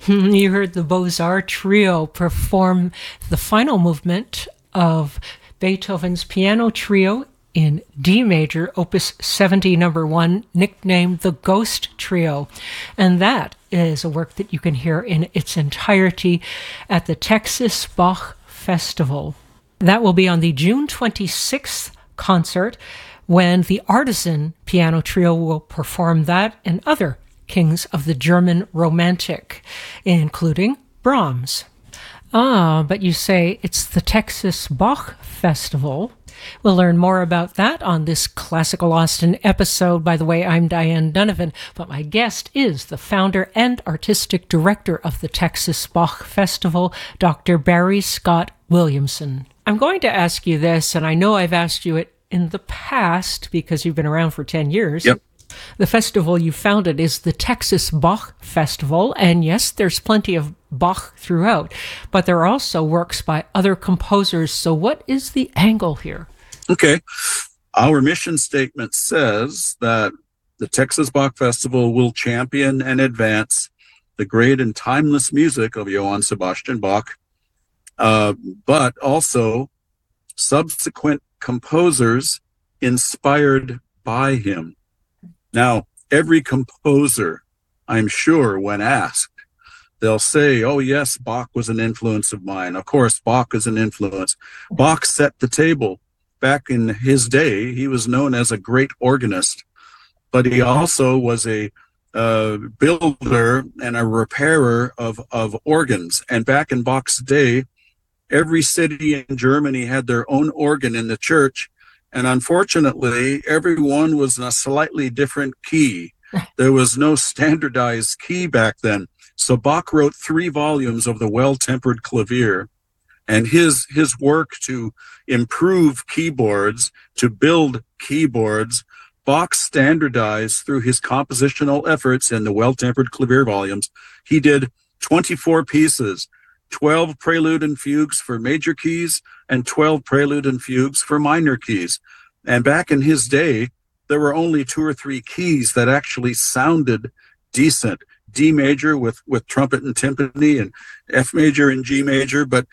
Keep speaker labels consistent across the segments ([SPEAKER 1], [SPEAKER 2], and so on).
[SPEAKER 1] You heard the Beaux-Arts Trio perform the final movement of Beethoven's Piano Trio in D major, Opus 70, number 1, nicknamed the Ghost Trio. And that is a work that you can hear in its entirety at the Texas Bach Festival. That will be on the June 26th concert, when the Artisan Piano Trio will perform that and other kings of the German Romantic, including Brahms. But you say it's the Texas Bach Festival. We'll learn more about that on this Classical Austin episode. By the way, I'm Diane Donovan, but my guest is the founder and artistic director of the Texas Bach Festival, Dr. Barry Scott Williamson. I'm going to ask you this, and I know I've asked you it in the past because you've been around for 10 years.
[SPEAKER 2] Yep.
[SPEAKER 1] The festival you founded is the Texas Bach Festival, and yes, there's plenty of Bach throughout, but there are also works by other composers. So what is the angle here?
[SPEAKER 2] Okay. Our mission statement says that the Texas Bach Festival will champion and advance the great and timeless music of Johann Sebastian Bach, but also subsequent composers inspired by him. Now, every composer, I'm sure, when asked, they'll say, oh, yes, Bach was an influence of mine. Of course, Bach is an influence. Bach set the table. Back in his day, he was known as a great organist, but he also was a builder and a repairer of organs. And back in Bach's day, every city in Germany had their own organ in the church. And unfortunately, everyone was in a slightly different key. There was no standardized key back then. So Bach wrote 3 volumes of the Well-Tempered Clavier. And his work to improve keyboards, to build keyboards, Bach standardized through his compositional efforts in the Well-Tempered Clavier volumes. He did 24 pieces, 12 prelude and fugues for major keys and 12 prelude and fugues for minor keys. And back in his day, there were only 2 or 3 keys that actually sounded decent. D major with trumpet and timpani, and F major and G major. But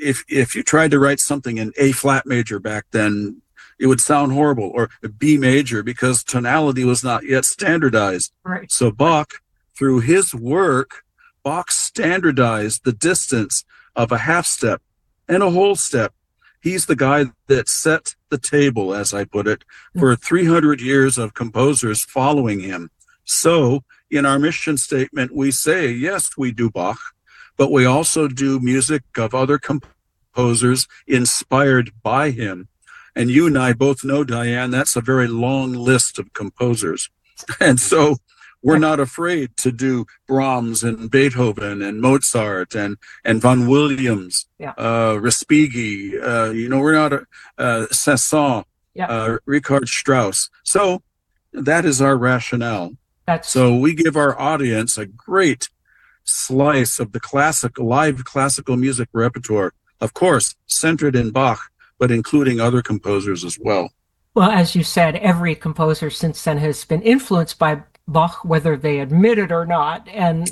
[SPEAKER 2] if you tried to write something in A flat major back then, it would sound horrible, or B major, because tonality was not yet standardized.
[SPEAKER 1] Right.
[SPEAKER 2] So Bach, through his work, Bach standardized the distance of a half step and a whole step. He's the guy that set the table, as I put it, for 300 years of composers following him. So in our mission statement, we say, yes, we do Bach, but we also do music of other composers inspired by him. And you and I both know, Diane, that's a very long list of composers. And so we're not afraid to do Brahms and Beethoven and Mozart and Von Williams, Respighi, we're not Saint-Saëns, Richard Strauss. So that is our rationale. So we give our audience a great slice of the live classical music repertoire, of course, centered in Bach, but including other composers as well.
[SPEAKER 1] Well, as you said, every composer since then has been influenced by Bach, whether they admit it or not. And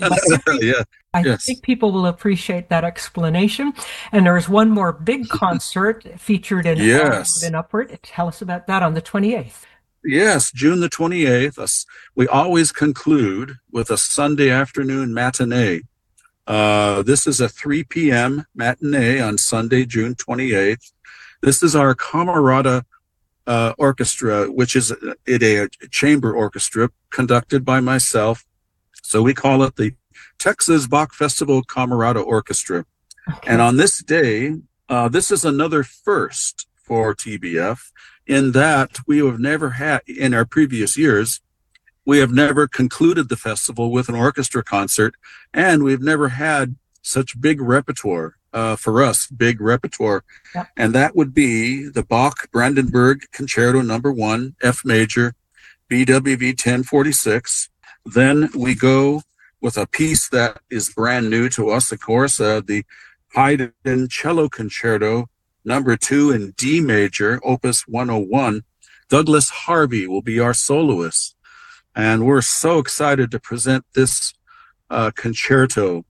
[SPEAKER 1] I think people will appreciate that explanation. And there's one more big concert featured in Upward. Tell us about that on the 28th.
[SPEAKER 2] Yes, June the 28th. We always conclude with a Sunday afternoon matinee. This is a 3 p.m. matinee on Sunday, June 28th. This is our Camerata orchestra, which is a chamber orchestra conducted by myself. So we call it the Texas Bach Festival Camerata Orchestra. Okay. And on this day, this is another first for TBF, in that we have never had, in our previous years, we have never concluded the festival with an orchestra concert, and we've never had such big repertoire, for us, big repertoire. Yep. And that would be the Bach Brandenburg Concerto No. 1, F major, BWV 1046. Then we go with a piece that is brand new to us, of course, the Haydn Cello Concerto No. 2 in D major, Opus 101. Douglas Harvey will be our soloist. And we're so excited to present this concerto.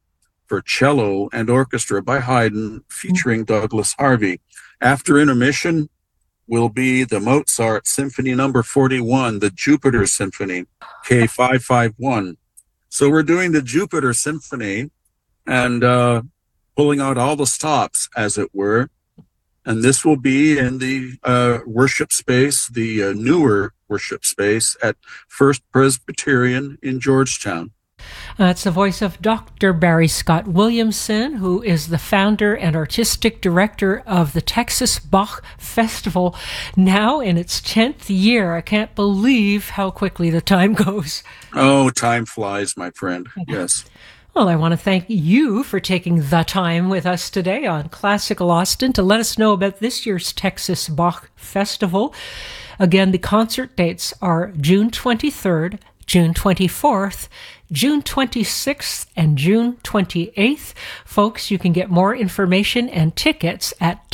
[SPEAKER 2] for cello and orchestra by Haydn, featuring Douglas Harvey. After intermission will be the Mozart Symphony Number 41, the Jupiter Symphony, K551. So we're doing the Jupiter Symphony and pulling out all the stops, as it were. And this will be in the worship space, the newer worship space at First Presbyterian in Georgetown.
[SPEAKER 1] It's the voice of Dr. Barry Scott Williamson, who is the founder and artistic director of the Texas Bach Festival, now in its 10th year. I can't believe how quickly the time goes.
[SPEAKER 2] Oh, time flies, my friend. Yes.
[SPEAKER 1] Well, I want to thank you for taking the time with us today on Classical Austin to let us know about this year's Texas Bach Festival. Again, the concert dates are June 23rd, June 24th, June 26th, and June 28th. Folks, you can get more information and tickets at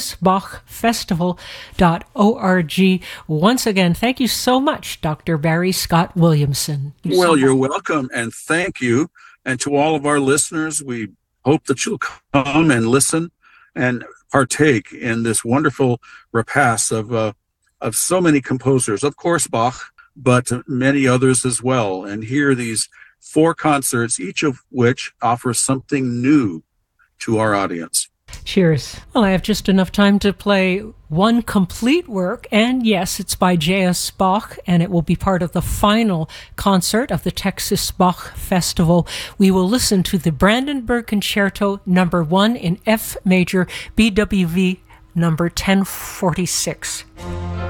[SPEAKER 1] texasbachfestival.org. Once again, thank you so much, Dr. Barry Scott Williamson.
[SPEAKER 2] Well, you're welcome, and thank you. And to all of our listeners, we hope that you'll come and listen and partake in this wonderful repast of so many composers. Of course, Bach, but many others as well. And hear these 4 concerts, each of which offers something new to our audience.
[SPEAKER 1] Cheers. Well, I have just enough time to play one complete work, and yes, it's by J.S. Bach, and it will be part of the final concert of the Texas Bach Festival. We will listen to the Brandenburg Concerto No. 1 in F major, BWV number 1046.